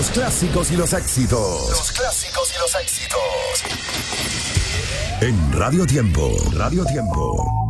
Los clásicos y los éxitos. Los clásicos y los éxitos. En Radio Tiempo. Radio Tiempo.